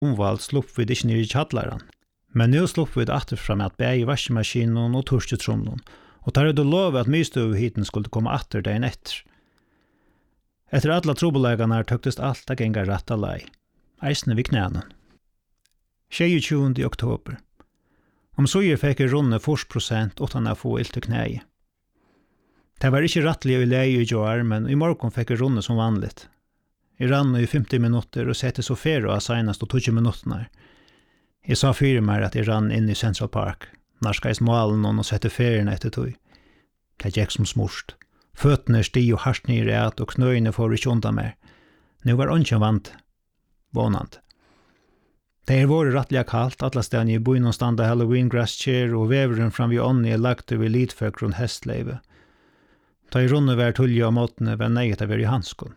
omvalgt slupp vi ikke nere i kjallaren. Men nu slupp vi det atterfram at bæg i vaskemaskinen og torsketromlen, og tar det lov at mystøvhiten skulle komme atter dagen etter. Etter alla trobelegarna tøktest alt a genga ratta lei, eisne vi knænen. 22. oktober. Suger fikk runde 40% utan å få ilt til knæi. Det var ikke rattelig i lei i år, men i morgen fikk jeg runde som vanligt. Jeg rann i 50 minutter og sette så fero av senast og 20 minutter. Jeg sa fyre meg at jeg rann inn i Central Park, narskais målen og sette ferien etter tog. Det gikk som smurst. Føttene sti og hardt nere at og knøyene får ikke undan mer. Nå var ånden vant. Vånant. Det vært rattelig kallt, alle stedene i byen og standa Halloween grass chair og veveren fram vi ånden lagt over lidføk rundt hestleive. Ta i runde vær tullja og måtene var nøyet av i hanskon.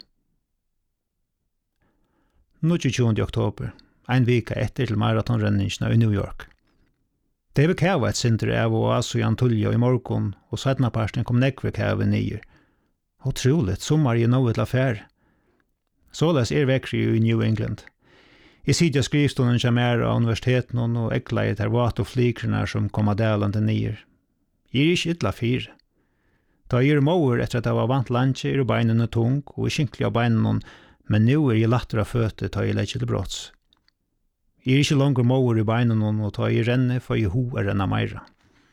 29. oktober, en vika etter til maratonrenningsna i New York. Det var kæva et sinter av og asu jan tullja i morgon, og sednaparsten kom nekve kæva nyer. Otroligt, sommar i noe til affær. Såles vekkri i New England. Jeg sitter skrivstunden kommer av universiteten og ekla i tervat og flikrene som kom av dalande nyer. Jeg ikke ytla fire. Da jeg måur etter at jeg var vant landje og beinene tung og skinklig av beinene, men nå jeg latter av føte da jeg lekkje til brotts. Jeg ikke langer måur i beinene og da jeg renne for jeg ho renna meira.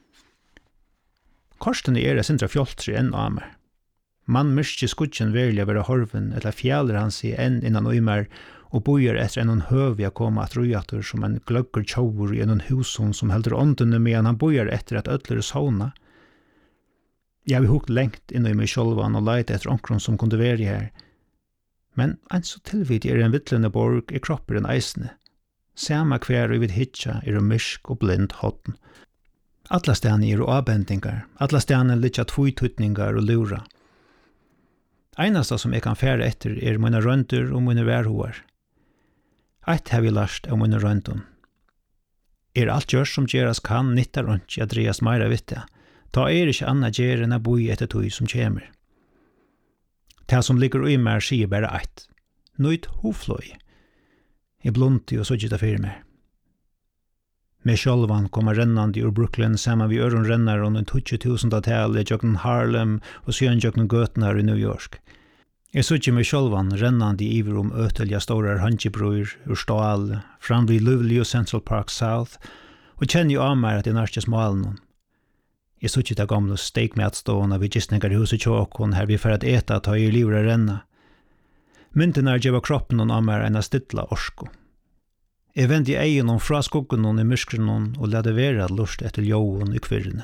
Korsten sindra fjoltri enn av meg. Man myrkje skudgen verlig å være horven, eller fjeller han seg enn innan øymer, og bojer etter en høvi å komme at rujater som en gløgger tjauer i en hushånd som heldur åndene medan han bojer etter at ødler sauna. Jeg har hukt lengt inn i meg sjølvan og leit etter omkron som kunne være her. Men en så tilvidt en vittlende borg i kroppen eisne. Sama hver og vid hitja mysk og blind hotten. Alla stene avbendingar, alla stene litja tvuitutningar og lura. Einasta som jeg kan fære etter mine rønter og mine værhoar. Eit har vi lært av mine røntun. Alt gjørs som gjeras kan, nyttar ikke at dreas meira vitte. Ta ikke anna gjer enn a boi etter tog som kjemer. Det som ligger i meg sier bare eit. Nøyt hofløy. Jeg blunti og sågget av fyrir meg. Med sjálvan kommer rennandi ur Brooklyn saman vi øron rennar om den 20.000-tallet jøkken Harlem og siden jøkken Gøtnar i New York. Jeg sågget med sjálvan rennandi iver øtelja stórar handjebrøyr ur stål, fram vid Lovely og Central Park South, og kjenner jo av meg at jeg nærkjes malen. Jeg sågget av gamle steikmatstående vid gistningarhuset tjåkon her vi for at eta ta i livre renna. Myndene gjeva kroppen av meg en stidla orsko. Jeg vendte egen fra skuggen i myskren og lade være lust etter ljåen i kvirrene.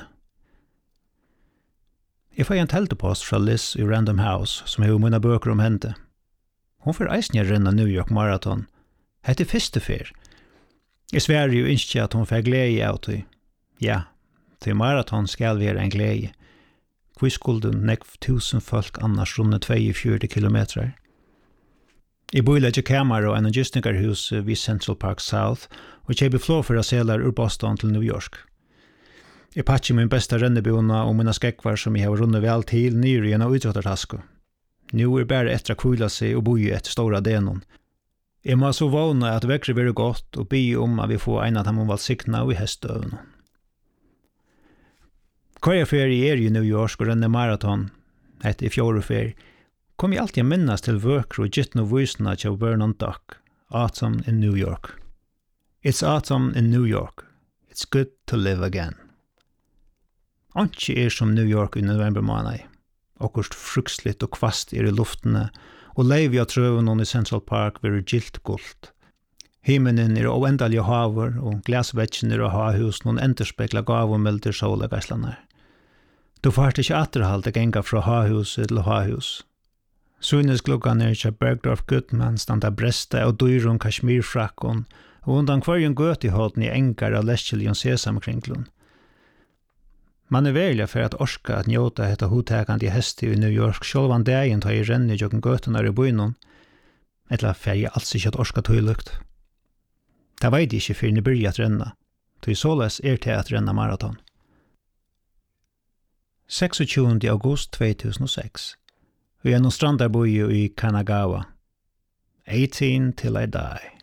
Jeg får en teltepost fra Liz i Random House, som har mine bøker om hente. Hun får eisne renna New York Marathon. Hette første fyr. Jeg sverger jo ikke at hun får glede av det. Ja, til maraton skal være en glede. Hvor skulle nekv 1000 folk annars runde 42 kilometer? Jeg bor i kamera og en gistningarhus vid Central Park South og kjøper flåføre selar ur Boston til New York. Jeg patcher min besta rennebona og mine skekvar som jeg har rundet vel til nyr i en av utrottartasko. Nå bare etter å kvila seg og boi etter stora denon. Jeg må så vana at vekkri være godt og be om at vi får en av dem om valgsikna og i hestøvene. Hver ferie i New York og renne maraton, etter fjordferie, kom jeg alltid minnes til vøkru og gitt noe vysna til Vernon Duck, Autumn in New York. It's autumn in New York. It's good to live again. Anki som New York i november måned. Okkurst frukslitt og kvast i luftene, og leiv av trøvene i Central Park vil gilt gult. Himmelen oendelige haver, og glasvetsjen av havhus noen enterspekla gavomilder solagaslaner. Du fart ikke atterhalt å genga fra havhuset til havhus. Sunesgluggane til Bergdorf Gutman standa bresta og dyrum kashmirfrakkon, og undan kvarjon gøtihåten i engar av leskjelion sesamkringlun. Man verlig for at orska at njóta hetta hotekande hesti i New York sjálvan dagen ta i renni jokken gøtunar i bynum, etla fer jeg alls ikke at orska tøylukt. Det veit ikke før ni byrja at renna, tøy såles til at renna maraton. 26. august 2006. Vi er noen strandarboi i Kanagawa. 18 till I die.